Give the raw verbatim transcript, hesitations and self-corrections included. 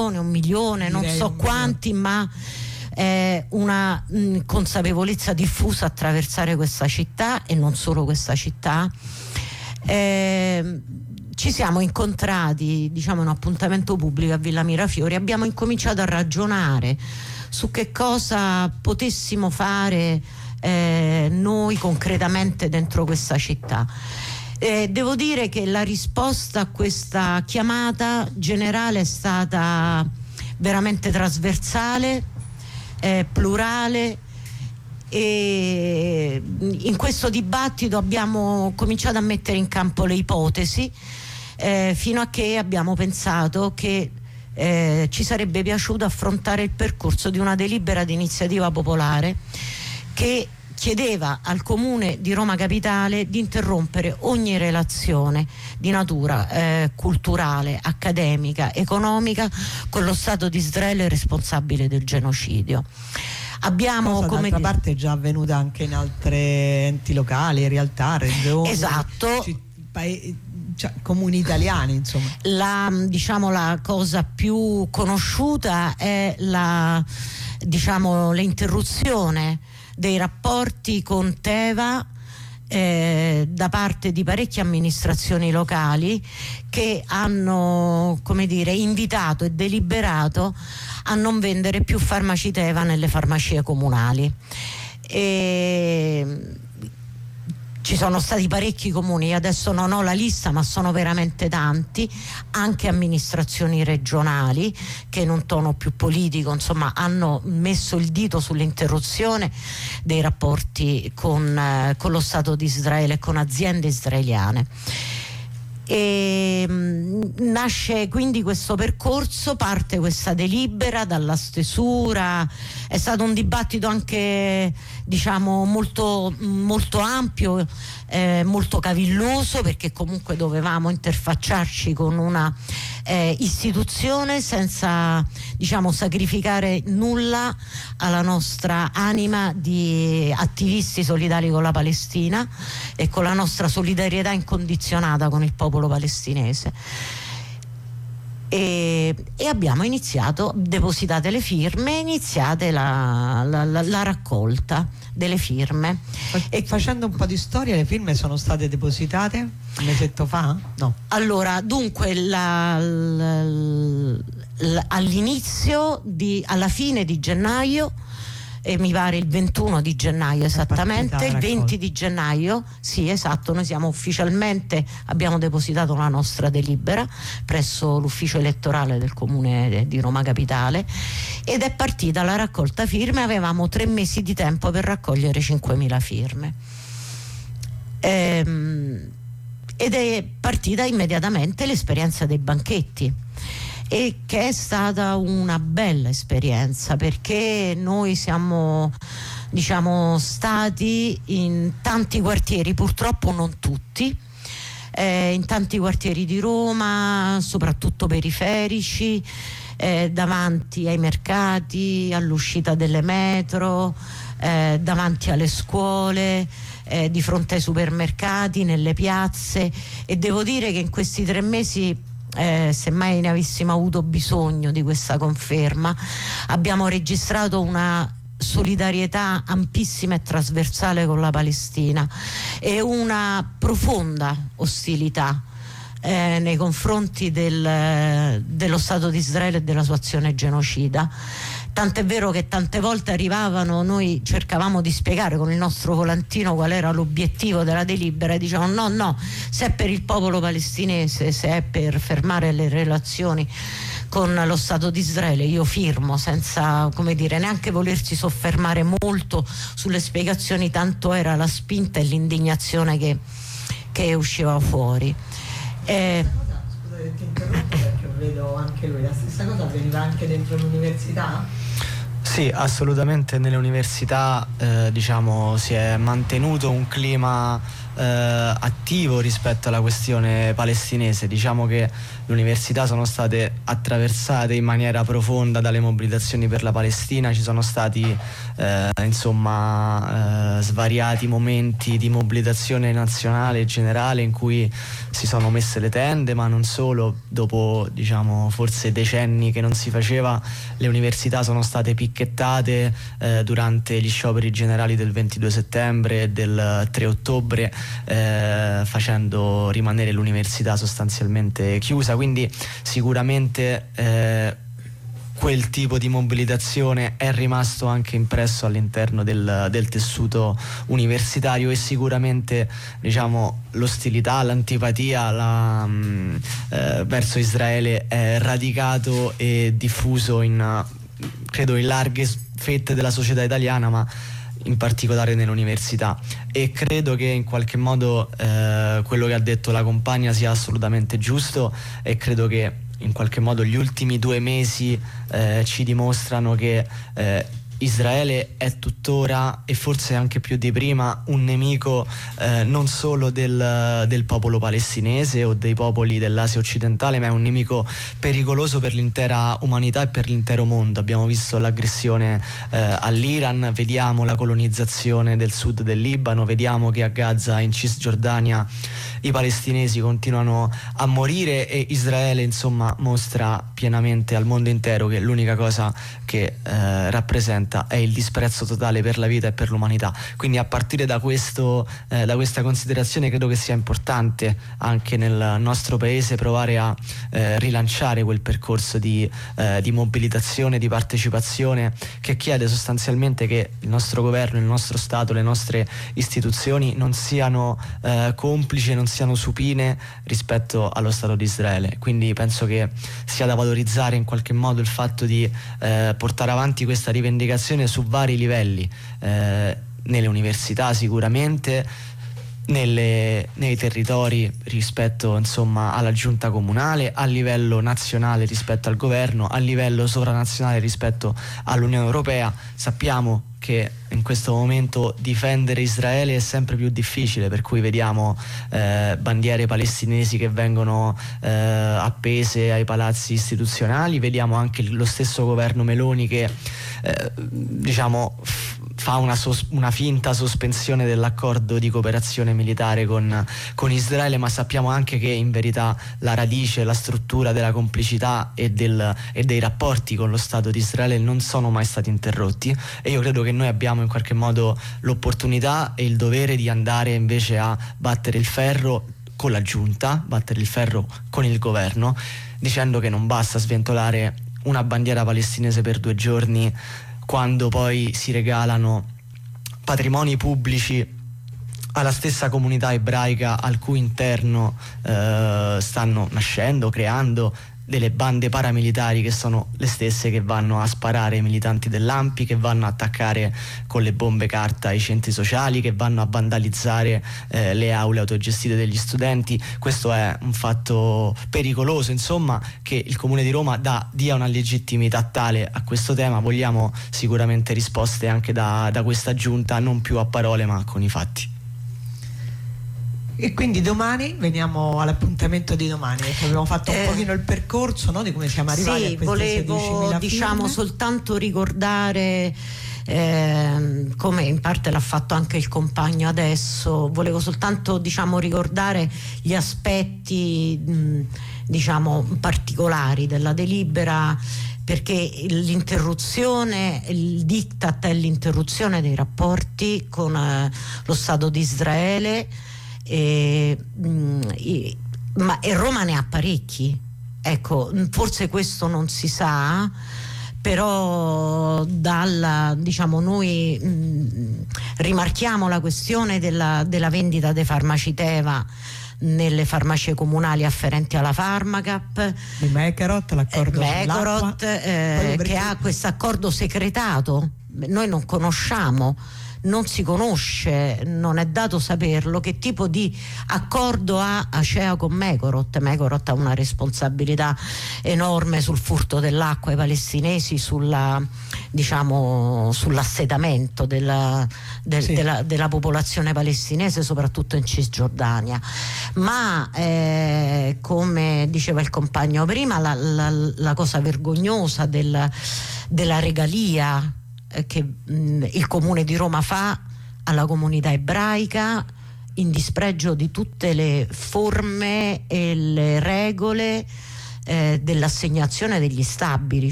un milione, non Direi so un quanti, ma è una mh, consapevolezza diffusa attraversare questa città e non solo questa città. Eh, ci siamo incontrati, diciamo, in un appuntamento pubblico a Villa Mirafiori, abbiamo incominciato a ragionare su che cosa potessimo fare eh, noi concretamente dentro questa città. Eh, devo dire che la risposta a questa chiamata generale è stata veramente trasversale, eh, plurale, e in questo dibattito abbiamo cominciato a mettere in campo le ipotesi, eh, fino a che abbiamo pensato che eh, ci sarebbe piaciuto affrontare il percorso di una delibera di iniziativa popolare che chiedeva al Comune di Roma Capitale di interrompere ogni relazione di natura eh, culturale, accademica, economica con lo Stato di Israele responsabile del genocidio. Abbiamo, cosa come d'altra dire, parte è già avvenuta anche in altri enti locali, realtà, regioni, esatto, citt- paesi, cioè, comuni italiani, insomma. La, diciamo, la cosa più conosciuta è la, diciamo, l'interruzione dei rapporti con Teva eh, da parte di parecchie amministrazioni locali che hanno, come dire, invitato e deliberato a non vendere più farmaci Teva nelle farmacie comunali. E ci sono stati parecchi comuni, adesso non ho la lista ma sono veramente tanti, anche amministrazioni regionali che in un tono più politico, insomma, hanno messo il dito sull'interruzione dei rapporti con, eh, con lo Stato di Israele e con aziende israeliane. E mh, nasce quindi questo percorso, parte questa delibera dalla stesura, è stato un dibattito anche, diciamo, molto, molto ampio, eh, molto cavilloso, perché comunque dovevamo interfacciarci con una eh, istituzione senza, diciamo, sacrificare nulla alla nostra anima di attivisti solidari con la Palestina e con la nostra solidarietà incondizionata con il popolo palestinese. E, e abbiamo iniziato, depositate le firme, iniziate la, la, la, la raccolta delle firme. E facendo un po' di storia, le firme sono state depositate un mesetto fa? No. Allora, dunque, la, la, la, all'inizio di, alla fine di gennaio, e mi pare il ventuno di gennaio esattamente, il venti di gennaio, sì, esatto, noi siamo ufficialmente, abbiamo depositato la nostra delibera presso l'ufficio elettorale del Comune di Roma Capitale ed è partita la raccolta firme. Avevamo tre mesi di tempo per raccogliere cinquemila firme. Ehm, ed è partita immediatamente l'esperienza dei banchetti, e che è stata una bella esperienza, perché noi siamo, diciamo, stati in tanti quartieri, purtroppo non tutti, eh, in tanti quartieri di Roma, soprattutto periferici, eh, davanti ai mercati, all'uscita delle metro, eh, davanti alle scuole, eh, di fronte ai supermercati, nelle piazze, e devo dire che in questi tre mesi, Eh, se mai ne avessimo avuto bisogno di questa conferma, abbiamo registrato una solidarietà ampissima e trasversale con la Palestina e una profonda ostilità eh, nei confronti del, dello Stato di Israele e della sua azione genocida. Tant'è vero che tante volte arrivavano, noi cercavamo di spiegare con il nostro volantino qual era l'obiettivo della delibera e dicevano no, no, se è per il popolo palestinese, se è per fermare le relazioni con lo Stato di Israele, io firmo, senza, come dire, neanche volersi soffermare molto sulle spiegazioni, tanto era la spinta e l'indignazione che, che usciva fuori. Eh, Scusa che ti interrompo, perché vedo anche lui, la stessa cosa avveniva anche dentro l'università? Sì, assolutamente. Nelle università eh, diciamo si è mantenuto un clima eh, attivo rispetto alla questione palestinese. Diciamo che le università sono state attraversate in maniera profonda dalle mobilitazioni per la Palestina, ci sono stati eh, insomma eh, svariati momenti di mobilitazione nazionale e generale in cui si sono messe le tende, ma non solo. Dopo diciamo forse decenni che non si faceva, le università sono state picchettate eh, durante gli scioperi generali del ventidue settembre e del tre ottobre, eh, facendo rimanere l'università sostanzialmente chiusa. Quindi sicuramente eh, quel tipo di mobilitazione è rimasto anche impresso all'interno del, del tessuto universitario, e sicuramente diciamo l'ostilità, l'antipatia la, mh, eh, verso Israele è radicato e diffuso in credo in larghe fette della società italiana, ma in particolare nell'università. E credo che in qualche modo eh, quello che ha detto la compagna sia assolutamente giusto, e credo che in qualche modo gli ultimi due mesi eh, ci dimostrano che eh, Israele è tuttora, e forse anche più di prima, un nemico eh, non solo del, del popolo palestinese o dei popoli dell'Asia occidentale, ma è un nemico pericoloso per l'intera umanità e per l'intero mondo. Abbiamo visto l'aggressione eh, all'Iran, vediamo la colonizzazione del sud del Libano, vediamo che a Gaza, in Cisgiordania, i palestinesi continuano a morire, e Israele insomma mostra pienamente al mondo intero che l'unica cosa che eh, rappresenta è il disprezzo totale per la vita e per l'umanità. Quindi a partire da questo eh, da questa considerazione credo che sia importante anche nel nostro paese provare a eh, rilanciare quel percorso di, eh, di mobilitazione, di partecipazione, che chiede sostanzialmente che il nostro governo, il nostro Stato, le nostre istituzioni non siano eh, complici, non siano supine rispetto allo Stato di Israele. Quindi penso che sia da valorizzare in qualche modo il fatto di eh, portare avanti questa rivendicazione su vari livelli, eh, nelle università sicuramente, nelle, nei territori rispetto insomma alla giunta comunale, a livello nazionale rispetto al governo, a livello sovranazionale rispetto all'Unione Europea. Sappiamo che in questo momento difendere Israele è sempre più difficile, per cui vediamo eh, bandiere palestinesi che vengono eh, appese ai palazzi istituzionali, vediamo anche lo stesso governo Meloni che eh, diciamo f- fa una, sos- una finta sospensione dell'accordo di cooperazione militare con, con Israele, ma sappiamo anche che in verità la radice, la struttura della complicità e, del, e dei rapporti con lo Stato di Israele non sono mai stati interrotti, e io credo che noi abbiamo in qualche modo l'opportunità e il dovere di andare invece a battere il ferro con la giunta, battere il ferro con il governo, dicendo che non basta sventolare una bandiera palestinese per due giorni quando poi si regalano patrimoni pubblici alla stessa comunità ebraica al cui interno eh, stanno nascendo, creando delle bande paramilitari che sono le stesse che vanno a sparare ai militanti dell'A M P I, che vanno a attaccare con le bombe carta i centri sociali, che vanno a vandalizzare eh, le aule autogestite degli studenti. Questo è un fatto pericoloso, insomma, che il Comune di Roma dà, dia una legittimità tale a questo tema. Vogliamo sicuramente risposte anche da, da questa giunta, non più a parole ma con i fatti. E quindi domani veniamo all'appuntamento di domani. Abbiamo fatto un eh, pochino il percorso, no, di come siamo arrivati sì, a queste volevo diciamo firme. soltanto ricordare eh, come in parte l'ha fatto anche il compagno adesso. Volevo soltanto diciamo ricordare gli aspetti mh, diciamo particolari della delibera, perché l'interruzione, il diktat è l'interruzione dei rapporti con eh, lo Stato di Israele. E, mh, e, ma e Roma ne ha parecchi, ecco, forse questo non si sa, però dalla, diciamo, noi mh, rimarchiamo la questione della, della vendita dei farmaci Teva nelle farmacie comunali afferenti alla Pharmacap, di Mekerot, l'accordo eh, Mekerot, eh, che ha questo accordo segretato, noi non conosciamo, non si conosce, non è dato saperlo, che tipo di accordo ha Acea con Mekorot. Mekorot ha una responsabilità enorme sul furto dell'acqua ai palestinesi, sulla, diciamo, sull'assetamento della, del, sì. della, della popolazione palestinese, soprattutto in Cisgiordania. Ma eh, come diceva il compagno prima, la, la, la cosa vergognosa del, della regalia eh, che mh, il Comune di Roma fa alla comunità ebraica, in dispregio di tutte le forme e le regole eh, dell'assegnazione degli stabili.